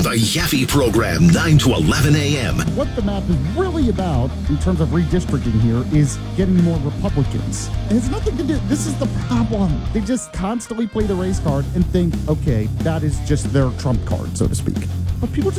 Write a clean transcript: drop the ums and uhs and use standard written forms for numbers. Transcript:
The Yaffe Program, 9 to 11 a.m. What the map is really about in terms of redistricting here is getting more Republicans. It has nothing to do. This is the problem. They just constantly play the race card and think, okay, that is just their trump card, so to speak. But people just